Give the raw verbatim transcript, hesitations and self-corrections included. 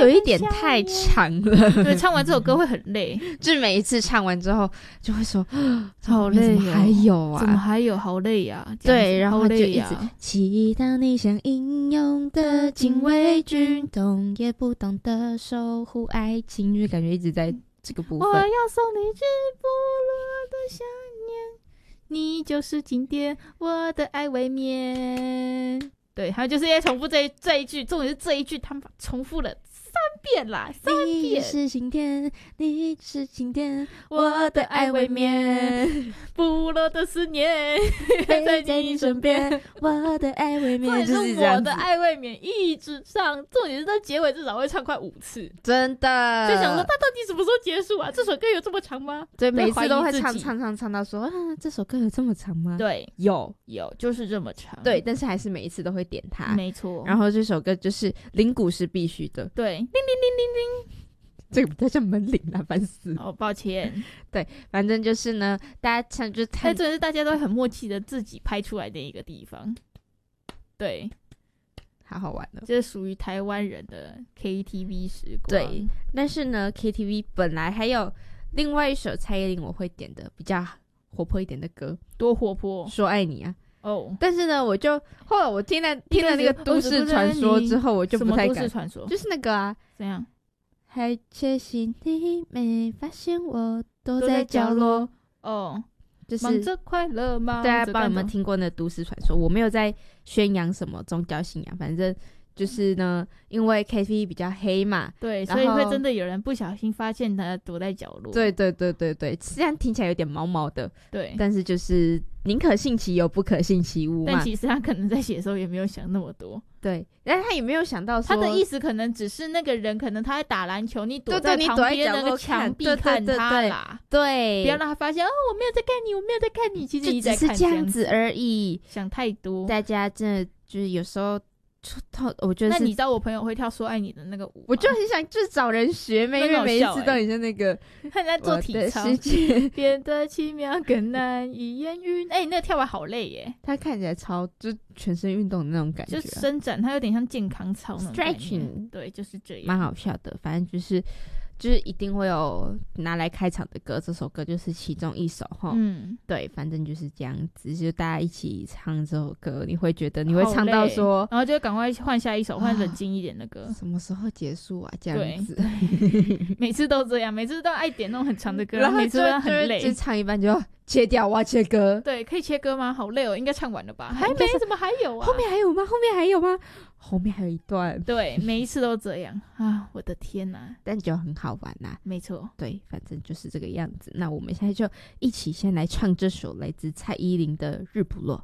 有一点太长了。 对，唱完这首歌会很累， 就是每一次唱完之后就会说好累、哦、 怎么还有啊， 怎么还有，好累呀、啊。 对，然后就一直、 啊、 祈祷你像英勇的禁卫军，懂也不懂得守护爱情，就是感觉一直在这个部分。 我要送你直不落的想念，你就是经典，我的爱未眠。对，还有就是在重复这一这一句，重点是这一句他们重复了三遍啦，三遍。 你是晴天，你是晴天，我的爱未眠， 不落的思念陪在你身边，我的爱未眠。 就是我的爱未眠一直唱，重点是在结尾至少会唱快五次， 真的。 就想说他到底什么时候结束啊？这首歌有这么长吗？ 对，每次都会唱唱唱唱到说啊，这首歌有这么长吗？ 对， 有有，就是这么长。 对，但是还是每一次都会点它， 没错。 然后这首歌就是铃鼓是必须的， 对，铃铃铃铃铃。 这个比较像门铃啦，烦死了。 哦，抱歉。 对，反正就是呢，大家唱就看， 但真的是大家都很默契的自己拍出来的一个地方。对， 好好玩的， 这是属于台湾人的 K T V 时光。 对，但是呢 ，K T V 本来还有另外一首蔡依林我会点的比较活泼一点的歌， 多活泼， 说爱你啊。 哦、oh ， 但是呢，我就后来我听了听了那个都市传说之后，我就不太敢。 什么都市传说？ 就是那个啊， 怎样？ 还窃喜你没发现我躲在角落哦， 就是忙着快乐吗？ 大家不知道有没有听过那个都市传说？我没有在宣扬什么宗教信仰，反正就是呢，因为 K T V 比较黑嘛， 对，所以会真的有人不小心发现他躲在角落。 对对对对对，虽然听起来有点毛毛的， 对， 但是就是宁可信其有，不可信其无嘛。 但其实他可能在写的时候也没有想那么多。 对，但是他也没有想到说， 他的意思可能只是那个人可能他在打篮球，你躲在对对旁边那个墙壁看他啦， 对， 不要让他发现哦，我没有在看你，我没有在看你，其实你在看， 就只是这样子而已， 想太多。 大家真的就是有时候。我觉得那你知道我朋友会跳说爱你的那个舞吗？ 我就很想就是找人学妹，因为每一次都很像那个他在做体操，变得奇妙更难以言喻。哎、欸，那个跳完好累耶， 他看起来超就全身运动的那种感觉、啊， 就伸展，他有点像健康操那种 stretching， 对，就是这样， 蛮好笑的。反正就是就是一定会有拿来开场的歌，这首歌就是其中一首哈。嗯，对，反正就是这样子，就大家一起唱这首歌，你会觉得你会唱到说， 然后就赶快换下一首，换冷静一点的歌、 啊。什么时候结束啊？这样子， 每次都这样，每次都爱点那种很长的歌， 然后每次都很累， 就唱一半就切掉，我要切歌。 对，可以切歌吗？好累哦，应该唱完了吧？还没，怎么还有啊？ 后面还有吗？后面还有吗？后面还有一段。 对，每一次都这样啊！我的天哪， 但就很好玩呐、啊。 没错， 对，反正就是这个样子。那我们现在就一起先来唱这首来自蔡依林的《日不落》。